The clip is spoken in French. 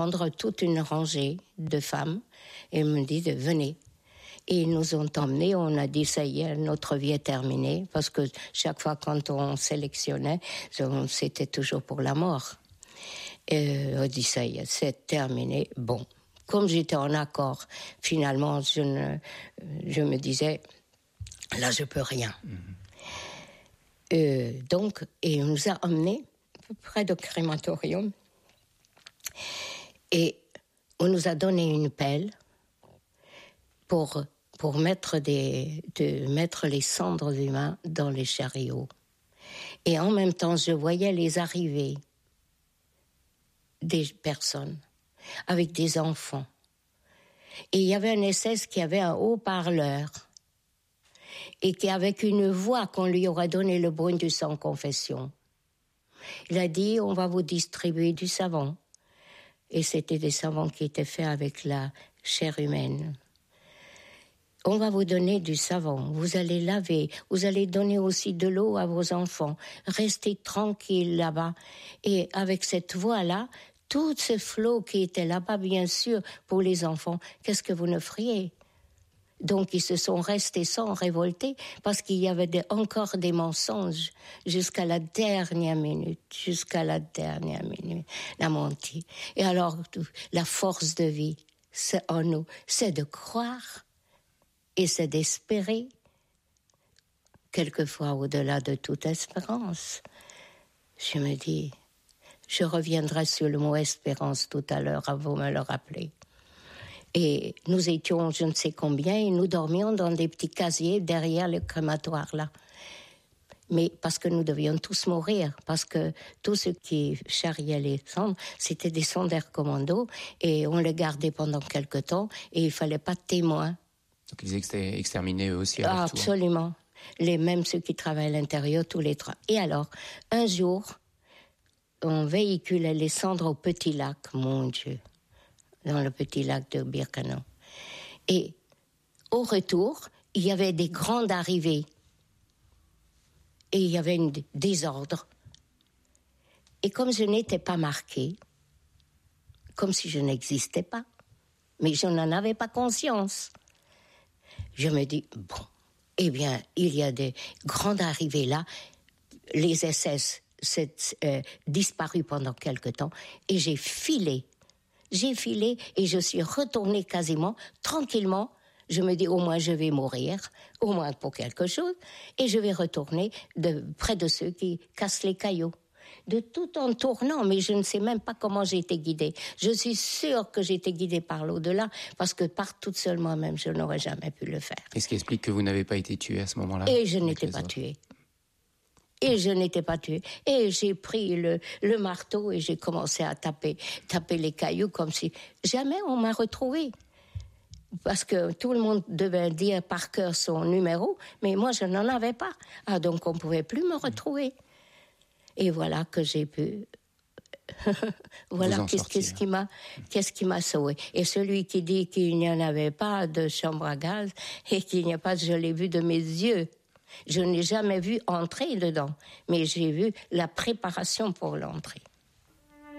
prendre toute une rangée de femmes et me dit de venez. Et ils nous ont emmenés, on a dit ça y est, notre vie est terminée, parce que chaque fois quand on sélectionnait, c'était toujours pour la mort. Et on dit ça y est, c'est terminé, bon. Comme j'étais en accord, finalement, je me disais, là je peux rien. Donc, et on nous a emmenés près du crématorium, et on nous a donné une pelle pour mettre les cendres humains dans les chariots. Et en même temps, je voyais les arrivées des personnes avec des enfants. Et il y avait un SS qui avait un haut-parleur et qui, avec une voix qu'on lui aurait donné le bruit du sang confession, il a dit, on va vous distribuer du savon. Et c'était des savons qui étaient faits avec la chair humaine. On va vous donner du savon, vous allez laver, vous allez donner aussi de l'eau à vos enfants. Restez tranquilles là-bas. Et avec cette voix-là, tout ce flot qui était là-bas, bien sûr, pour les enfants, qu'est-ce que vous ne feriez ? Donc, ils se sont restés sans révolter parce qu'il y avait encore des mensonges jusqu'à la dernière minute. La menti. Et alors, la force de vie, c'est en nous, c'est de croire et c'est d'espérer, quelquefois au-delà de toute espérance. Je me dis, je reviendrai sur le mot espérance tout à l'heure, à vous me le rappeler. Et nous étions je ne sais combien et nous dormions dans des petits casiers derrière le crématoire là. Mais parce que nous devions tous mourir, parce que tout ce qui charriait les cendres, c'était des cendres d'air commando et on les gardait pendant quelque temps et il fallait pas de témoins. Donc ils étaient exterminés eux aussi à leur tour. Absolument. Même ceux qui travaillent à l'intérieur, tous les trois. Et alors, un jour, on véhiculait les cendres au Petit Lac, mon Dieu, dans le Petit Lac de Birkenau. Et au retour, il y avait des grandes arrivées. Et il y avait un désordre. Et comme je n'étais pas marquée, comme si je n'existais pas, mais je n'en avais pas conscience, je me dis, bon, eh bien, il y a des grandes arrivées là, les SS s'est disparu pendant quelque temps, et j'ai filé et je suis retournée quasiment, tranquillement. Je me dis, au moins je vais mourir, au moins pour quelque chose, et je vais retourner près de ceux qui cassent les cailloux. De tout en tournant, mais je ne sais même pas comment j'ai été guidée. Je suis sûre que j'ai été guidée par l'au-delà, parce que par toute seule moi-même, je n'aurais jamais pu le faire. Et ce qui explique que vous n'avez pas été tuée à ce moment-là. Et je n'étais pas tuée. Et j'ai pris le marteau et j'ai commencé à taper les cailloux comme si jamais on m'a retrouvée. Parce que tout le monde devait dire par cœur son numéro, mais moi je n'en avais pas. Donc on ne pouvait plus me retrouver. Et voilà que j'ai pu... voilà qu'est-ce qui m'a sauvée. Et celui qui dit qu'il n'y en avait pas de chambre à gaz et qu'il n'y a pas, je l'ai vu de mes yeux. Je n'ai jamais vu entrer dedans, mais j'ai vu la préparation pour l'entrée.